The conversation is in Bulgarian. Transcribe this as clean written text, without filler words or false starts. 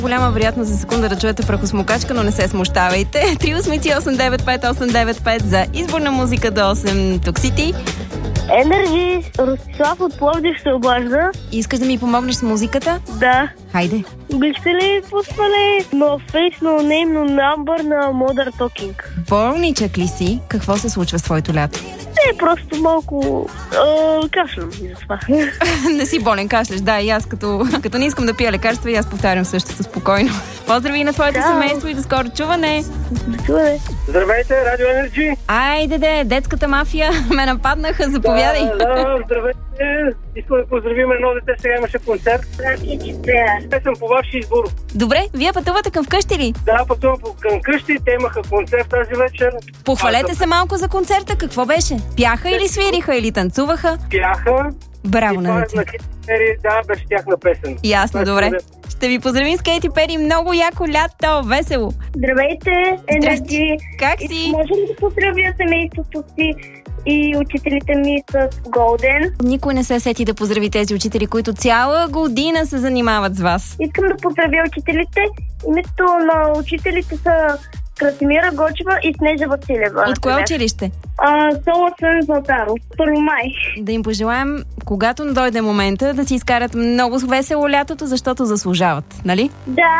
Голяма вероятност за секунда да чуете прахосмокачка, но не се смущавайте. 388-958-958 за избор на музика до 8 Токсити. Енерджи, Ростислав от Пловдив се обажда. Искаш да ми помогнеш с музиката? Да. Хайде. Бихте ли пуснали No Face, No Name, No Number на Modern Talking? Болничък ли си? Какво се случва с твоето лято? Не, просто малко кашлям и за това. Не си болен, кашляш. Да, и аз като не искам да пия лекарства, и аз повтарям същото спокойно. Поздрави на твоето семейство и до скоро чуване! До чуване! Здравейте, Радио Енерджи! Айде, детската мафия ме нападнаха, заповядай! Да, здравейте! Искам да поздравим едно дете, сега имаше концерт. Песен по ваш избор. Добре, вие пътувате към вкъщи ли? Да, пътувам към къщи, те имаха концерт тази вечер. Похвалете се малко за концерта, какво беше? Пяха или свириха, или танцуваха? Пяха. Браво на деца. Да, беше тяхна песен. Ясно, добре. Ще ви поздравим с Кейти Пери, много яко лято, весело. Здравейте, Енерджи. Как си? Можем да поздравя семейството си и учителите ми с Голден. Никой не се сети да поздрави тези учители, които цяла година се занимават с вас. Искам да поздравя учителите. Името на учителите са Красимира Гочева и Снежа Василева. От кое училище? Соло Сън Златаров. Първомай. Да им пожелаем, когато дойде момента, да си изкарат много весело лятото, защото заслужават, нали? Да.